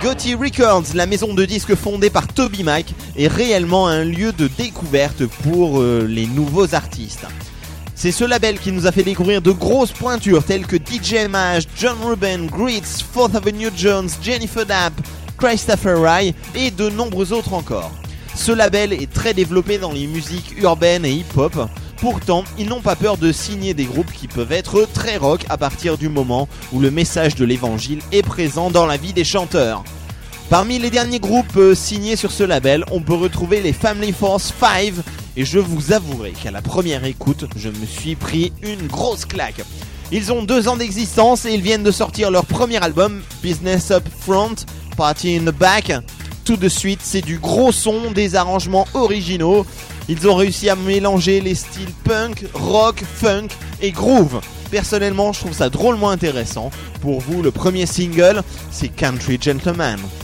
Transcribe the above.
Gotti Records, la maison de disques fondée par Toby Mac, est réellement un lieu de découverte pour les nouveaux artistes. C'est ce label qui nous a fait découvrir de grosses pointures telles que DJ Mage, John Rubin, Grits, Fourth Avenue Jones, Jennifer Dapp, Christopher Wray et de nombreux autres encore. Ce label est très développé dans les musiques urbaines et hip-hop. Pourtant, ils n'ont pas peur de signer des groupes qui peuvent être très rock à partir du moment où le message de l'évangile est présent dans la vie des chanteurs. Parmi les derniers groupes signés sur ce label, on peut retrouver les Family Force 5 et je vous avouerai qu'à la première écoute, je me suis pris une grosse claque. Ils ont 2 ans d'existence et ils viennent de sortir leur premier album, Business Up Front, Party in the Back. Tout de suite, c'est du gros son, des arrangements originaux. Ils ont réussi à mélanger les styles punk, rock, funk et groove. Personnellement, je trouve ça drôlement intéressant. Pour vous, le premier single, c'est Country Gentleman.